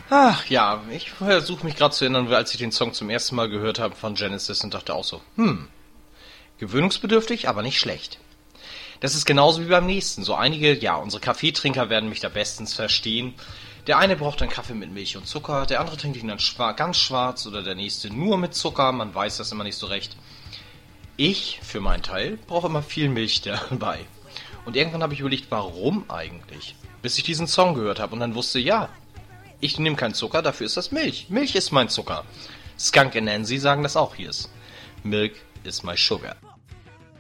Ach ja, ich versuche mich gerade zu erinnern, als ich den Song zum ersten Mal gehört habe von Genesis und dachte auch so, gewöhnungsbedürftig, aber nicht schlecht. Das ist genauso wie beim nächsten. So einige, ja, unsere Kaffeetrinker werden mich da bestens verstehen. Der eine braucht einen Kaffee mit Milch und Zucker, der andere trinkt ihn dann ganz schwarz oder der nächste nur mit Zucker, man weiß das immer nicht so recht. Ich, für meinen Teil, brauche immer viel Milch dabei. Und irgendwann habe ich überlegt, warum eigentlich? Bis ich diesen Song gehört habe und dann wusste, ja, ich nehme keinen Zucker, dafür ist das Milch. Milch ist mein Zucker. Skunk and Nancy sagen das auch hier. Milk is my sugar.